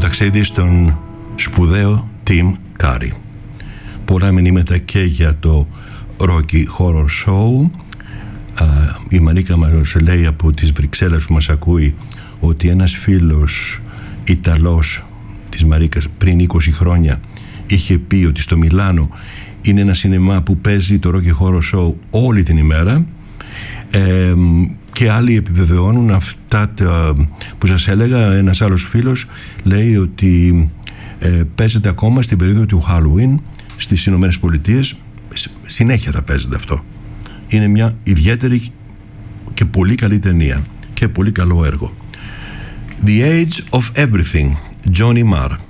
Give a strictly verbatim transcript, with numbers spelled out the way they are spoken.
ταξίδι στον σπουδαίο Tim Curry. Πολλά μηνύματα και για το Rocky Horror Show. Η Μαρίκα μας λέει από τις Βρυξέλλες που μας ακούει ότι ένας φίλος Ιταλός της Μαρίκας πριν είκοσι χρόνια είχε πει ότι στο Μιλάνο είναι ένα σινεμά που παίζει το Rocky Horror Show όλη την ημέρα, ε, και άλλοι επιβεβαιώνουν αυτά τα που σας έλεγα. Ένας άλλος φίλος λέει ότι ε, παίζεται ακόμα στην περίοδο του Halloween στις Ηνωμένες Πολιτείες. Συνέχεια θα παίζεται αυτό. Είναι μια ιδιαίτερη και πολύ καλή ταινία και πολύ καλό έργο. The Age of Everything, Johnny Marr.